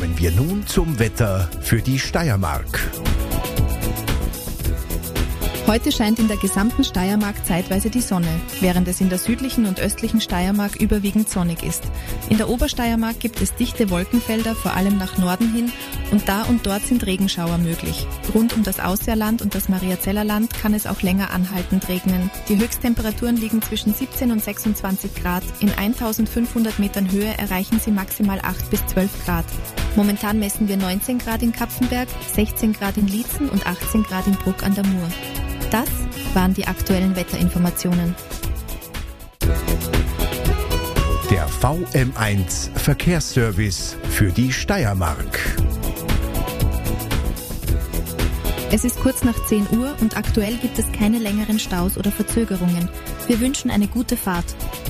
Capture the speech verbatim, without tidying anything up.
Kommen wir nun zum Wetter für die Steiermark. Heute scheint in der gesamten Steiermark zeitweise die Sonne, während es in der südlichen und östlichen Steiermark überwiegend sonnig ist. In der Obersteiermark gibt es dichte Wolkenfelder, vor allem nach Norden hin, und da und dort sind Regenschauer möglich. Rund um das Ausseerland und das Mariazellerland kann es auch länger anhaltend regnen. Die Höchsttemperaturen liegen zwischen siebzehn und sechsundzwanzig Grad. In eintausendfünfhundert Metern Höhe erreichen sie maximal acht bis zwölf Grad. Momentan messen wir neunzehn Grad in Kapfenberg, sechzehn Grad in Liezen und achtzehn Grad in Bruck an der Mur. Das waren die aktuellen Wetterinformationen. Der V M eins Verkehrsservice für die Steiermark. Es ist kurz nach zehn Uhr und aktuell gibt es keine längeren Staus oder Verzögerungen. Wir wünschen eine gute Fahrt.